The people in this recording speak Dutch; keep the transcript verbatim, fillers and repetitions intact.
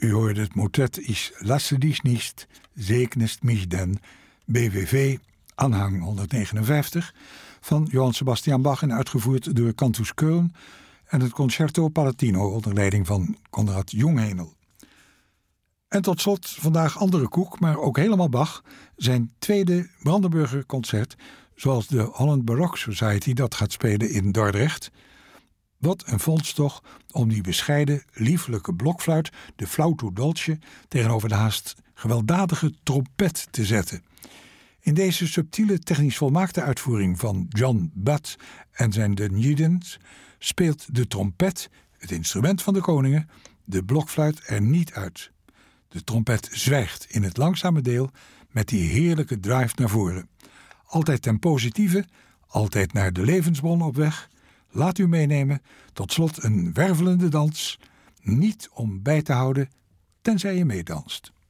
U hoorde het motet Ich lasse dich nicht, segnest mich denn, B W V, aanhang honderdnegenenvijftig, van Johann Sebastian Bach en uitgevoerd door Cantus Köln en het Concerto Palatino onder leiding van Konrad Jungheinel. En tot slot vandaag andere koek, maar ook helemaal Bach, zijn tweede Brandenburger concert, zoals de Holland Baroque Society dat gaat spelen in Dordrecht. Wat een vondst toch om die bescheiden, liefelijke blokfluit, de flauto dolce, tegenover de haast gewelddadige trompet te zetten. In deze subtiele, technisch volmaakte uitvoering van John Butt en zijn Dunedins speelt de trompet, het instrument van de koningen, de blokfluit er niet uit. De trompet zwijgt in het langzame deel met die heerlijke drive naar voren. Altijd ten positieve, altijd naar de levensbron op weg. Laat u meenemen, tot slot een wervelende dans, niet om bij te houden, tenzij je meedanst.